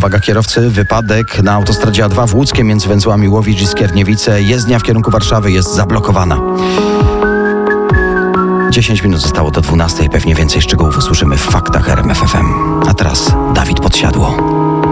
Uwaga kierowcy, wypadek na autostradzie A2 w Łódzkiem między węzłami Łowicz i Skierniewice. Jezdnia w kierunku Warszawy jest zablokowana. 10 minut zostało do 12. Pewnie więcej szczegółów usłyszymy w faktach RMF FM. A teraz Dawid Podsiadło.